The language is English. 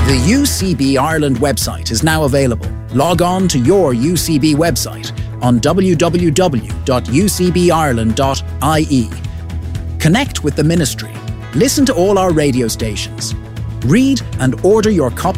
The UCB Ireland website is now available. Log on to your UCB website on www.ucbireland.ie. Connect with the ministry. Listen to all our radio stations. Read and order your copy